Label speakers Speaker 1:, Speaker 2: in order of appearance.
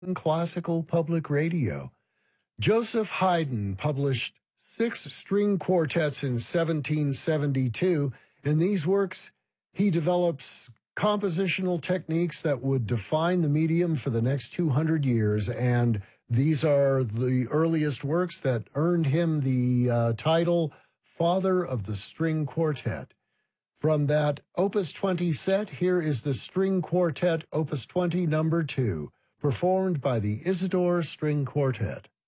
Speaker 1: classical public radio. Joseph Haydn published 6 string quartets in 1772. In these works, he develops compositional techniques that would define the medium for the next 200 years, and these are the earliest works that earned him the title Father of the String Quartet. From that Opus 20 set, here is the String Quartet Opus 20 number 2, performed by the Isidore String Quartet.